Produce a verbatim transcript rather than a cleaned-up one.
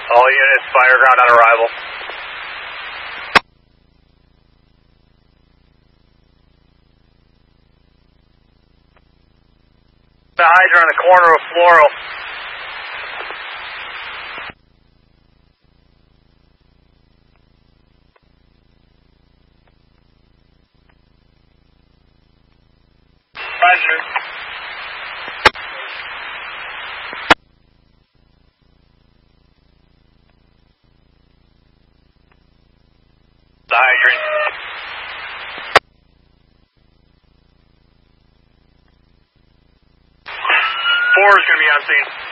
All units, fire ground on arrival. The hydrant on the corner of Floral. Roger. The hydrant. Four is going to be on scene.